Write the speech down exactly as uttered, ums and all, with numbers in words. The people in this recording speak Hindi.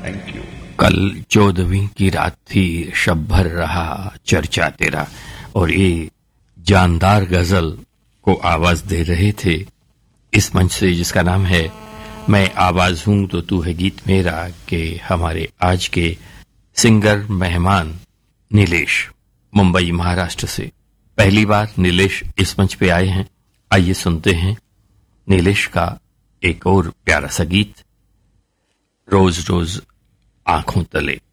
Thank you. कल चौदहवीं की रात थी, शब भर रहा चर्चा तेरा, और ये जानदार गजल को आवाज दे रहे थे इस मंच से, जिसका नाम है मैं आवाज हूं तो तू है गीत मेरा, के हमारे आज के सिंगर मेहमान नीलेश, मुंबई महाराष्ट्र से। पहली बार नीलेश इस मंच पे आए हैं। आइए सुनते हैं नीलेश का एक और प्यारा सा गीत, रोज रोज आंखों तले।